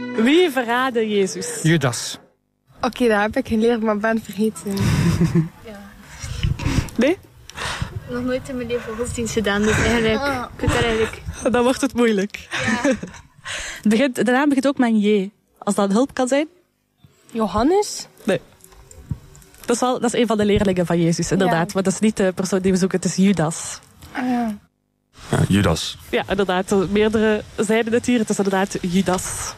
Wie verraadde Jezus? Judas. Oké, dat heb ik geleerd, maar ben vergeten. Nee? Nog nooit in mijn leven godsdienst gedaan, dus eigenlijk... Ik weet dat eigenlijk... Dan wordt het moeilijk. Ja. De naam begint ook met een J. Als dat een hulp kan zijn. Johannes? Nee. Dat is een van de leerlingen van Jezus, inderdaad. Ja. Maar dat is niet de persoon die we zoeken, het is Judas. Ja, Judas. Ja, inderdaad. Meerdere zeiden het hier. Het is inderdaad Judas.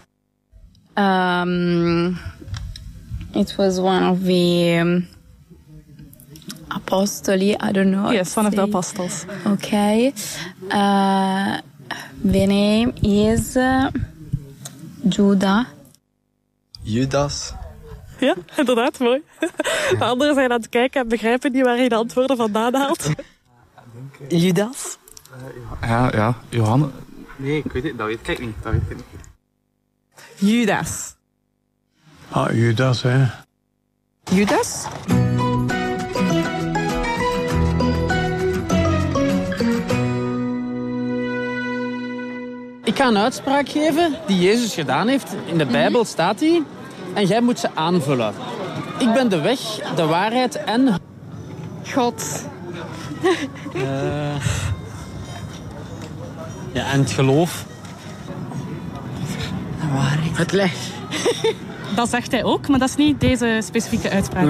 It was one of the apostoli, I don't know. Yes, one of the apostles. Okay. The name is Judah. Judas. Ja, inderdaad, mooi. De anderen zijn aan het kijken en begrijpen niet waar hij de antwoorden vandaan haalt. Judas? Ja, Johannes. Nee, ik weet het, dat weet ik niet. Judas. Ah, Judas, hè. Judas? Ik ga een uitspraak geven die Jezus gedaan heeft. In de Bijbel staat die. En jij moet ze aanvullen. Ik ben de weg, de waarheid en... God. Ja, en het geloof. De waarheid. Het licht. Dat zegt hij ook, maar dat is niet deze specifieke uitspraak.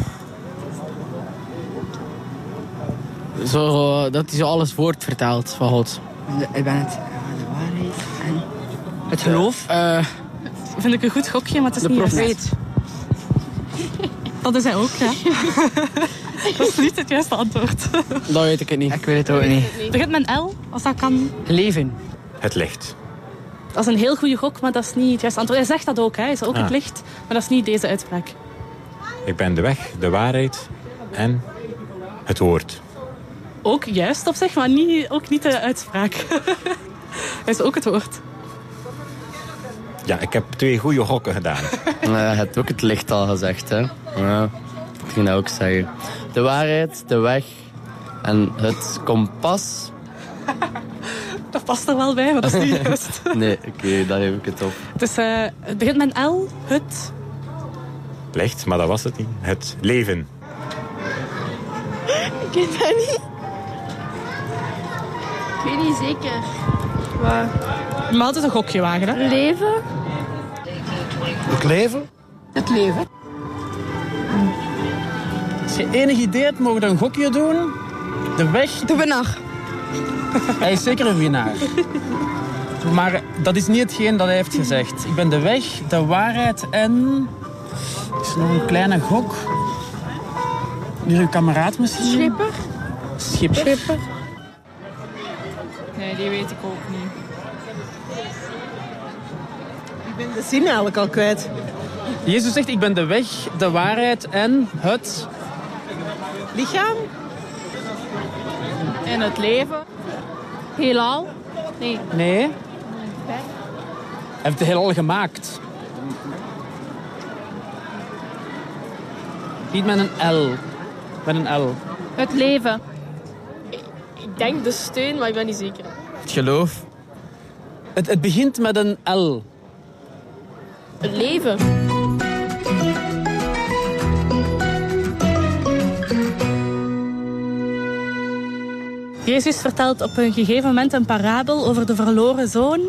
Dat hij zo alles woord vertelt van God. Ik ben het. De waarheid en... Het geloof. Vind ik een goed gokje, maar het is De niet profeet. juist. Dat is hij ook, ja. Dat is niet het juiste antwoord. Dat weet ik het niet. Ik weet het ook niet. Het begint met een L, als dat kan. Leven. Het licht. Dat is een heel goede gok, maar dat is niet het juiste antwoord. Hij zegt dat ook, hè. Hij is ook het licht, maar dat is niet deze uitspraak. Ik ben de weg, de waarheid en het woord. Ook juist op zich, maar ook niet de uitspraak. Hij is ook het woord. Ja, ik heb 2 goede gokken gedaan. Je hebt ook het licht al gezegd, hè. Ja, ik ging dat ook zeggen. De waarheid, de weg en het kompas. Dat past er wel bij, maar dat is niet juist. Nee, oké, daar heb ik het op. Dus het begint met een L, het... Licht, maar dat was het niet. Het leven. Ik weet dat niet. Ik weet niet zeker. Maar altijd een gokje wagen, hè. Leven? Het leven? Het leven. Als je enig idee hebt, mogen we een gokje doen. De weg... De winnaar. Hij is zeker een winnaar. Maar dat is niet hetgeen dat hij heeft gezegd. Ik ben de weg, de waarheid en... Is er nog een kleine gok? Hier uw kameraad misschien? Schipper? Nee, die weet ik ook niet. Ik ben de zin eigenlijk al kwijt. Jezus zegt, ik ben de weg, de waarheid en het... Lichaam? En het leven? Heelal? Nee. Nee. Hij heeft het heelal gemaakt. Niet met een L. Met een L. Het leven? Ik denk de steun, maar ik ben niet zeker. Het geloof. Het begint met een L. Het leven? Jezus vertelt op een gegeven moment een parabel over de verloren zoon.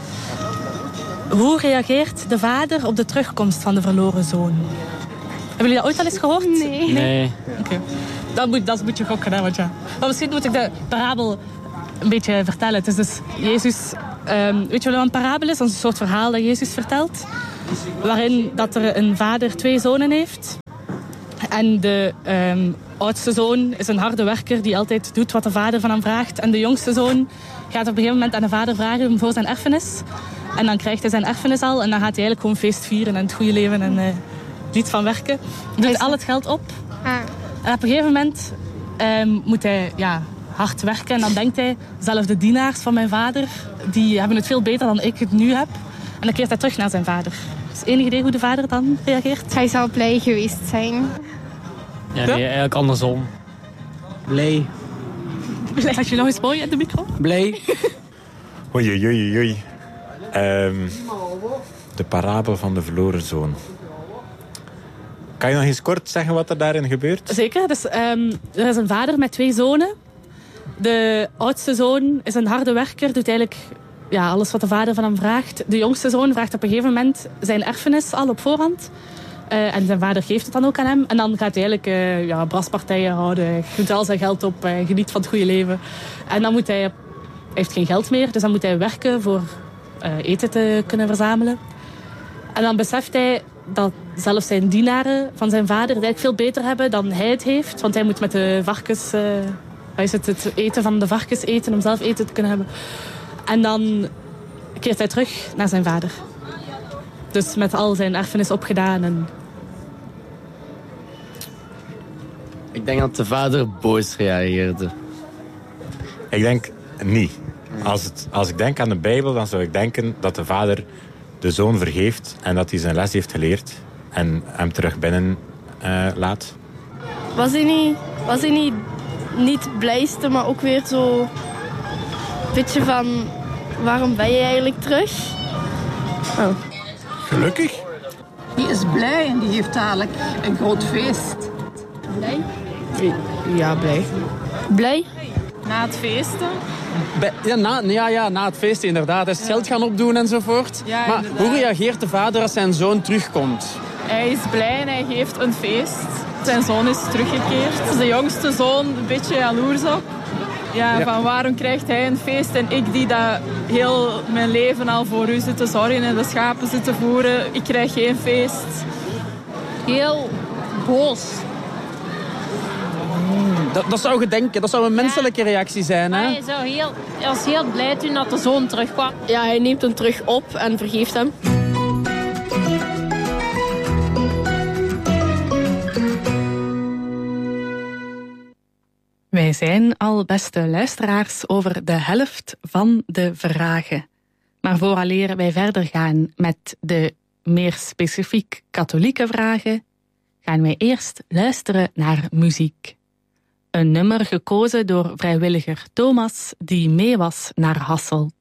Hoe reageert de vader op de terugkomst van de verloren zoon? Hebben jullie dat ooit al eens gehoord? Nee. Oké. Dat moet je gokken, hè, want ja. Maar misschien moet ik de parabel een beetje vertellen. Het is dus Jezus... weet je wat een parabel is? Dat is een soort verhaal dat Jezus vertelt. Waarin dat er een vader 2 zonen heeft. En de oudste zoon is een harde werker die altijd doet wat de vader van hem vraagt. En de jongste zoon gaat op een gegeven moment aan de vader vragen voor zijn erfenis. En dan krijgt hij zijn erfenis al. En dan gaat hij eigenlijk gewoon feest vieren en het goede leven en niet van werken. Hij doet al het geld op. En op een gegeven moment moet hij hard werken. En dan denkt hij, zelf de dienaars van mijn vader, die hebben het veel beter dan ik het nu heb. En dan keert hij terug naar zijn vader. Dus enig idee hoe de vader dan reageert? Hij zal blij geweest zijn. Ja, nee, eigenlijk andersom. Blij. Als je nog eens mooi in de micro. Blij. Oei. De parabel van de verloren zoon. Kan je nog eens kort zeggen wat er daarin gebeurt? Zeker. Dus, er is een vader met 2 zonen. De oudste zoon is een harde werker, doet eigenlijk alles wat de vader van hem vraagt. De jongste zoon vraagt op een gegeven moment zijn erfenis al op voorhand. En zijn vader geeft het dan ook aan hem. En dan gaat hij eigenlijk braspartijen houden. Doet al zijn geld op, geniet van het goede leven. En dan moet hij heeft geen geld meer, dus dan moet hij werken voor eten te kunnen verzamelen. En dan beseft hij dat zelfs zijn dienaren van zijn vader het eigenlijk veel beter hebben dan hij het heeft. Want hij moet met de varkens... het eten van de varkens eten om zelf eten te kunnen hebben. En dan keert hij terug naar zijn vader. Dus met al zijn erfenis opgedaan. En... Ik denk dat de vader boos reageerde. Ik denk niet. Als ik denk aan de Bijbel, dan zou ik denken dat de vader de zoon vergeeft en dat hij zijn les heeft geleerd en hem terug binnen laat. Was hij niet het blijste, maar ook weer zo een beetje van... Waarom ben je eigenlijk terug? Oh. Gelukkig. Die is blij en die heeft dadelijk een groot feest. Blij? Ja, blij. Blij? Na het feesten. Na het feest inderdaad. Hij is het geld gaan opdoen enzovoort. Ja, maar inderdaad. hoe reageert de vader als zijn zoon terugkomt? Hij is blij en hij geeft een feest. Zijn zoon is teruggekeerd. De jongste zoon een beetje jaloers op. Ja, van waarom krijgt hij een feest en ik die dat heel mijn leven al voor u zit te zorgen en de schapen zit te voeren. Ik krijg geen feest. Heel boos. Dat zou je denken. Dat zou een menselijke reactie zijn. Hè? Hij was heel blij toen dat de zoon terugkwam. Ja, hij neemt hem terug op en vergeeft hem. Wij zijn al, beste luisteraars, over de helft van de vragen. Maar vooraleer wij verder gaan met de meer specifiek katholieke vragen, gaan wij eerst luisteren naar muziek. Een nummer gekozen door vrijwilliger Thomas, die mee was naar Hasselt.